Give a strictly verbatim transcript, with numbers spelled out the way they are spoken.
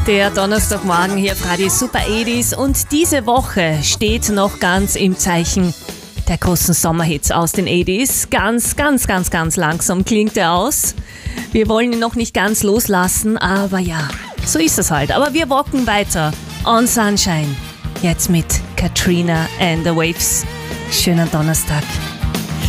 Der Donnerstagmorgen hier auf Radio Super achtziger und diese Woche steht noch ganz im Zeichen der großen Sommerhits aus den achtziger. Ganz, ganz, ganz, ganz langsam klingt er aus. Wir wollen ihn noch nicht ganz loslassen, aber ja, so ist es halt. Aber wir rocken weiter. On Sunshine. Jetzt mit Katrina and the Waves. Schönen Donnerstag.